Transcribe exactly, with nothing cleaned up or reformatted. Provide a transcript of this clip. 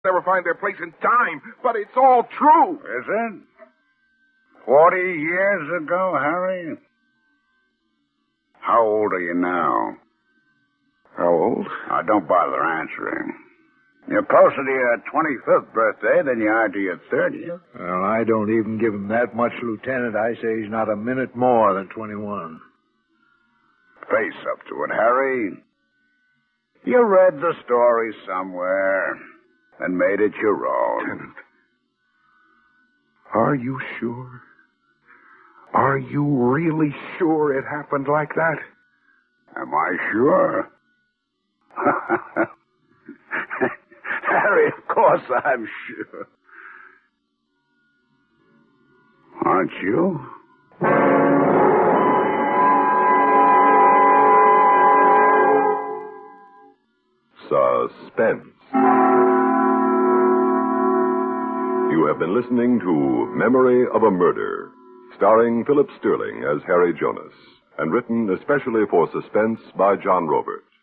never find their place in time, but it's all true. Is it? Forty years ago, Harry? How old are you now? How old? Oh, don't bother answering. You're closer to your twenty-fifth birthday than you are to your thirtieth. Well, I don't even give him that much, Lieutenant. I say he's not a minute more than twenty-one. Face up to it, Harry. You read the story somewhere and made it your own. Lieutenant, are you sure? Are you really sure it happened like that? Am I sure? Harry, of course I'm sure. Aren't you? Suspense. You have been listening to Memory of a Murder, starring Philip Sterling as Harry Jonas, and written especially for Suspense by John Robert.